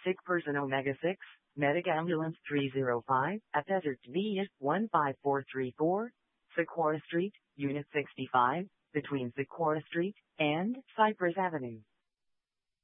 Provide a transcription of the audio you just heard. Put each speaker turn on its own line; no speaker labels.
Sick person Omega 6, Medic Ambulance 305, at Desert V 15434, Sequoia Street, Unit 65, between Sequoia Street and Cypress Avenue.